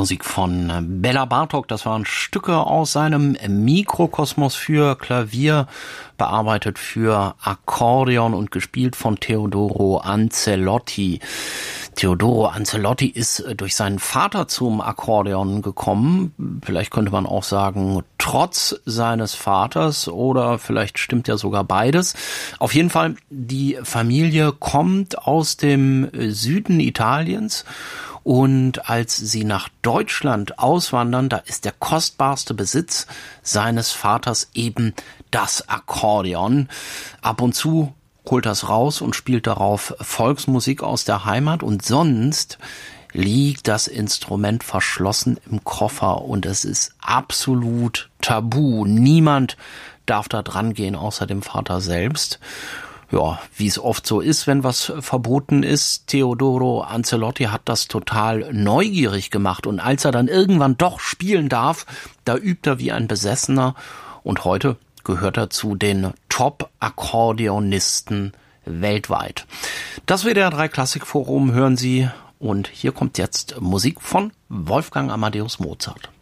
Musik von Bela Bartok, das waren Stücke aus seinem Mikrokosmos für Klavier, bearbeitet für Akkordeon und gespielt von Teodoro Ancelotti. Teodoro Ancelotti ist durch seinen Vater zum Akkordeon gekommen. Vielleicht könnte man auch sagen, trotz seines Vaters, oder vielleicht stimmt ja sogar beides. Auf jeden Fall, die Familie kommt aus dem Süden Italiens. Und als sie nach Deutschland auswandern, da ist der kostbarste Besitz seines Vaters eben das Akkordeon. Ab und zu holt das raus und spielt darauf Volksmusik aus der Heimat, und sonst liegt das Instrument verschlossen im Koffer und es ist absolut tabu. Niemand darf da dran gehen, außer dem Vater selbst. Ja, wie es oft so ist, wenn was verboten ist. Teodoro Ancelotti hat das total neugierig gemacht, und als er dann irgendwann doch spielen darf, da übt er wie ein Besessener, und heute gehört er zu den Top-Akkordeonisten weltweit. Das WDR 3 Klassikforum hören Sie, und hier kommt jetzt Musik von Wolfgang Amadeus Mozart.